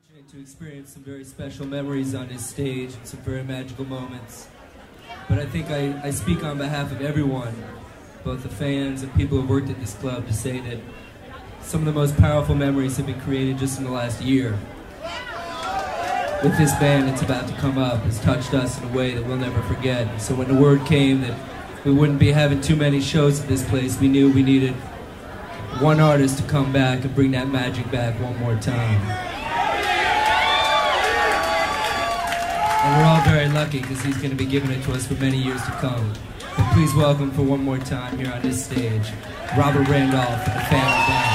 Fortunate to experience some very special memories on this stage and some very magical moments. But I think I speak on behalf of everyone, both the fans and people who have worked at this club, to say that some of the most powerful memories have been created just in the last year. With this band that's about to come up, has touched us in a way that we'll never forget. And so when the word came that we wouldn't be having too many shows at this place, we knew we needed one artist to come back and bring that magic back one more time. And we're all very lucky because he's going to be giving it to us for many years to come. But please welcome for one more time here on this stage, Robert Randolph and the Family Band.